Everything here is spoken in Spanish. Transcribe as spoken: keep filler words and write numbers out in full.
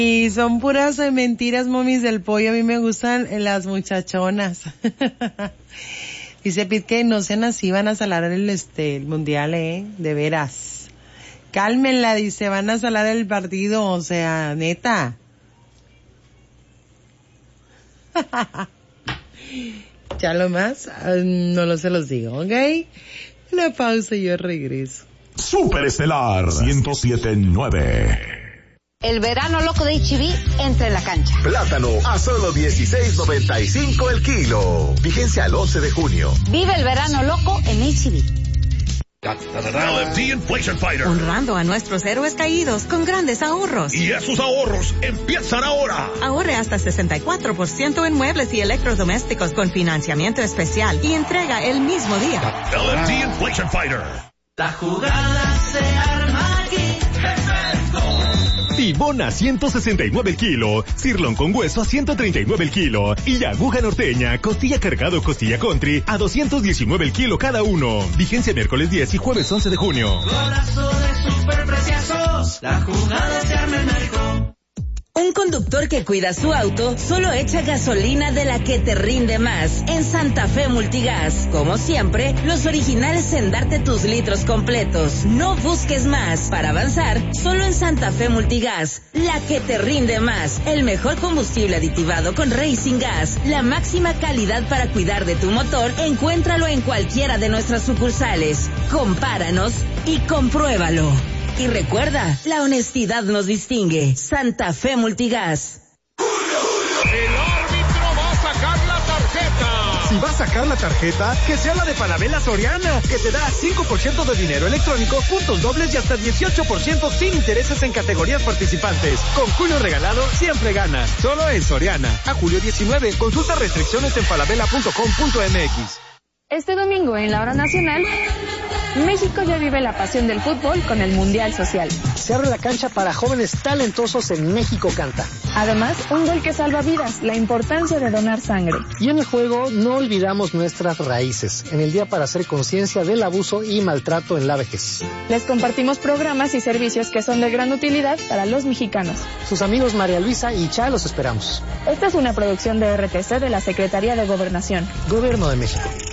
Y son puras eh, mentiras, momis del pollo. A mí me gustan eh, las muchachonas. Dice Pete que no sean así, van a salar el, este, el mundial, eh, de veras. Cálmenla, dice, van a salar el partido, o sea, neta. Ya lo más, no lo se los digo, ¿ok? Una pausa y yo regreso. Superestelar ciento siete punto nueve. El verano loco de H E B entra en la cancha. Plátano a solo dieciséis noventa y cinco el kilo. Vigencia al once de junio. Vive el verano loco en H E B. L F T Inflation Fighter. Honrando a nuestros héroes caídos con grandes ahorros. Y esos ahorros empiezan ahora. Ahorre hasta sesenta y cuatro por ciento en muebles y electrodomésticos con financiamiento especial y entrega el mismo día. L F T Inflation Fighter. La jugada se arma aquí. Tibón a ciento sesenta y nueve el kilo, sirlón con hueso a ciento treinta y nueve el kilo y aguja norteña, costilla cargado, costilla country a doscientos diecinueve el kilo cada uno. Vigencia miércoles diez y jueves once de junio. Golazo de superpreciosos, la jugada se arma en México. Un conductor que cuida su auto solo echa gasolina de la que te rinde más en Santa Fe Multigas. Como siempre, los originales en darte tus litros completos. No busques más. Para avanzar, solo en Santa Fe Multigas. La que te rinde más. El mejor combustible aditivado con Racing Gas. La máxima calidad para cuidar de tu motor. Encuéntralo en cualquiera de nuestras sucursales. Compáranos y compruébalo. Y recuerda, la honestidad nos distingue. Santa Fe Multigas. El árbitro va a sacar la tarjeta. Si va a sacar la tarjeta, que sea la de Falabella Soriana, que te da cinco por ciento de dinero electrónico, puntos dobles y hasta dieciocho por ciento sin intereses en categorías participantes. Con Julio regalado, siempre ganas. Solo en Soriana. A julio diecinueve, consulta restricciones en falabella punto com punto m x. Este domingo en la hora nacional, México ya vive la pasión del fútbol con el Mundial Social. Se abre la cancha para jóvenes talentosos en México Canta. Además, un gol que salva vidas, la importancia de donar sangre. Y en el juego no olvidamos nuestras raíces, en el Día para hacer conciencia del abuso y maltrato en la vejez. Les compartimos programas y servicios que son de gran utilidad para los mexicanos. Sus amigos María Luisa y Cha los esperamos. Esta es una producción de R T C de la Secretaría de Gobernación. Gobierno de México.